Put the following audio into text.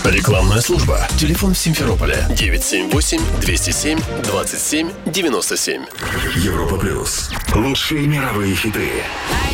Рекламная служба. Телефон в Симферополе 978-207-27-97. Европа плюс. Лучшие мировые хиты.